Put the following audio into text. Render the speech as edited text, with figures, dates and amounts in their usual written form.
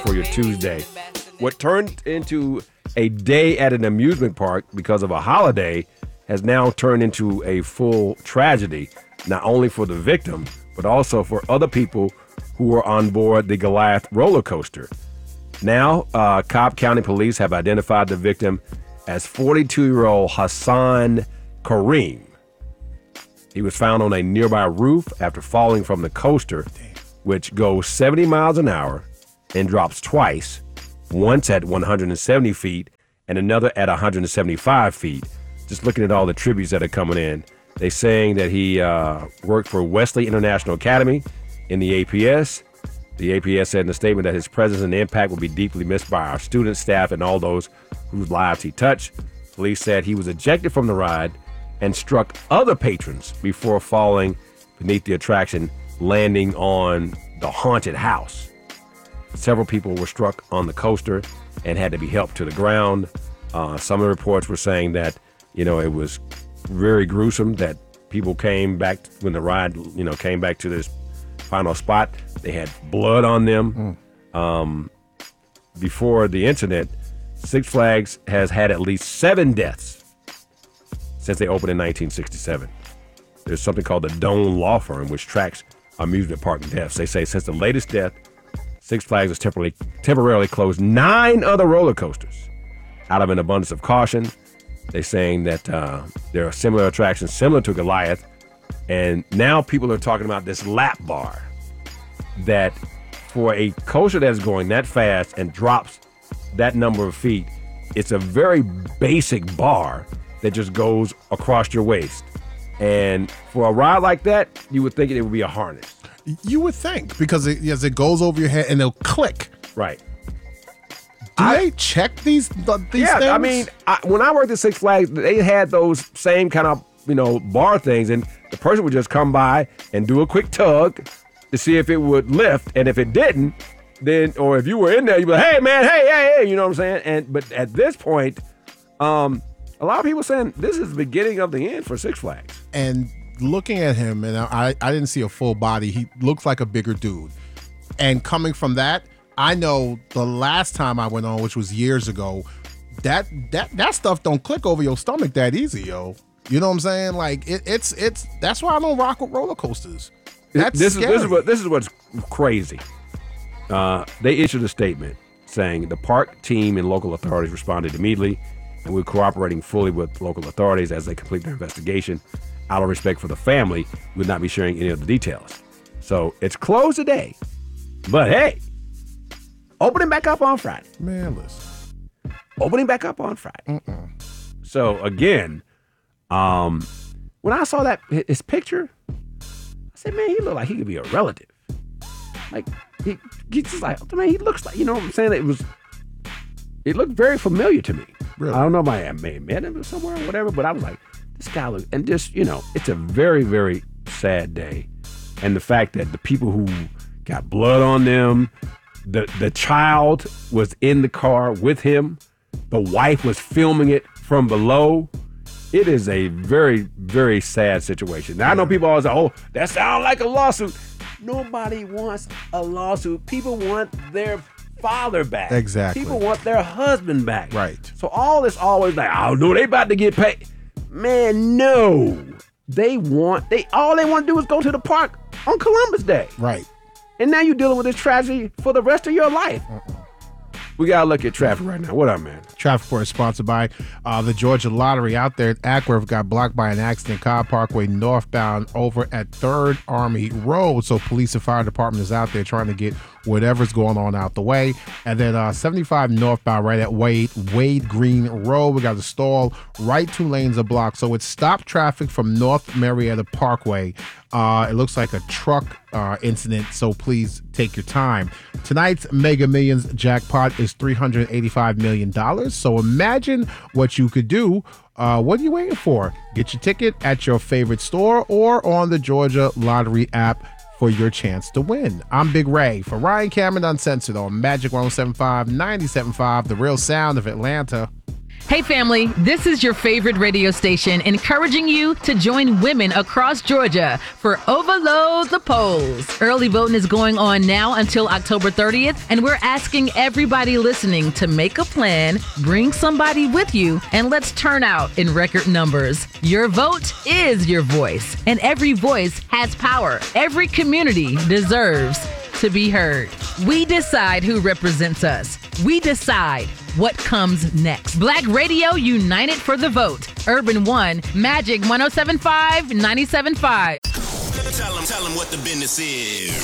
for your Tuesday. What turned into a day at an amusement park because of a holiday has now turned into a full tragedy, not only for the victim, but also for other people who were on board the Goliath roller coaster. Now, Cobb County Police have identified the victim as 42-year-old Hassan Kareem. He was found on a nearby roof after falling from the coaster, which goes 70 miles an hour and drops twice, once at 170 feet and another at 175 feet. Just looking at all the tributes that are coming in, they're saying that he worked for Wesley International Academy in the APS. The APS said in a statement that his presence and impact will be deeply missed by our students, staff, and all those whose lives he touched. Police said he was ejected from the ride and struck other patrons before falling beneath the attraction, landing on the haunted house. Several people were struck on the coaster and had to be helped to the ground. Some of the reports were saying that, it was very gruesome, that people came back when the ride, came back to this final spot. They had blood on them. Before the incident, Six Flags has had at least 7 deaths since they opened in 1967. There's something called the Doan Law Firm, which tracks amusement park deaths. They say since the latest death, Six Flags has temporarily closed 9 other roller coasters. Out of an abundance of caution, they're saying that there are similar attractions similar to Goliath, and now people are talking about this lap bar, that for a coaster that's going that fast and drops that number of feet, it's a very basic bar that just goes across your waist. And for a ride like that, you would think it would be a harness. You would think, because as it goes over your head and it'll click. Right. Do they check these things? I mean, when I worked at Six Flags, they had those same kind of, bar things, and the person would just come by and do a quick tug to see if it would lift, and if it didn't, then, or if you were in there, you'd be like, hey, man, hey, you know what I'm saying? But at this point, a lot of people saying this is the beginning of the end for Six Flags. And looking at him, and I didn't see a full body, he looks like a bigger dude. And coming from that, I know the last time I went on, which was years ago, that stuff don't click over your stomach that easy, yo. You know what I'm saying? Like it's that's why I don't rock with roller coasters. This is what's crazy. They issued a statement saying the park team and local authorities responded immediately, and we're cooperating fully with local authorities as they complete their investigation. Out of respect for the family, we would not be sharing any of the details. So it's closed today, but hey, opening back up on Friday. Man, listen. Opening back up on Friday. So again, when I saw his picture, I said, man, he looked like he could be a relative. Like he just like, man, he looks like, you know what I'm saying? It looked very familiar to me. Really? I don't know if I may have met him somewhere or whatever, but I was like, this guy looks, and just, it's a very, very sad day. And the fact that the people who got blood on them, the child was in the car with him, the wife was filming it from below. It is a very, very sad situation. Now, I know people always say, oh, that sounds like a lawsuit. Nobody wants a lawsuit. People want their father back. Exactly. People want their husband back. Right. So all this always like, oh, no, they about to get paid. Man, no. All they want to do is go to the park on Columbus Day. Right. And now you're dealing with this tragedy for the rest of your life. We got to look at traffic right now. What up, man? Traffic report is sponsored by the Georgia Lottery. Out there at Ackworth, got blocked by an accident. Cobb Parkway northbound over at 3rd Army Road. So police and fire department is out there trying to get whatever's going on out the way. And then 75 northbound right at Wade Green Road. We got a stall right 2 lanes of block. So it's stopped traffic from North Marietta Parkway. It looks like a truck incident, so please take your time. Tonight's Mega Millions jackpot is $385 million. So imagine what you could do. What are you waiting for? Get your ticket at your favorite store or on the Georgia Lottery app for your chance to win. I'm Big Ray for Ryan Cameron Uncensored on Magic 107.5, 97.5, The Real Sound of Atlanta. Hey family, this is your favorite radio station encouraging you to join women across Georgia for Overload the Polls. Early voting is going on now until October 30th, and we're asking everybody listening to make a plan, bring somebody with you, and let's turn out in record numbers. Your vote is your voice, and every voice has power. Every community deserves to be heard. We decide who represents us. We decide what comes next. Black Radio United for the Vote. Urban One, Magic 107.5, 97.5. Tell them what the business is.